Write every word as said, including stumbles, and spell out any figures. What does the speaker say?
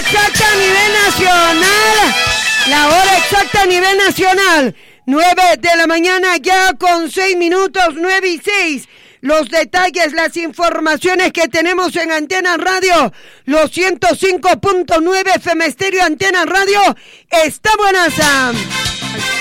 exacta a nivel nacional. La hora exacta a nivel nacional. nueve de la mañana ya con seis minutos, nueve y seis. Los detalles, las informaciones que tenemos en Antena Radio, los ciento cinco punto nueve F M Estéreo Antena Radio, está buenaza.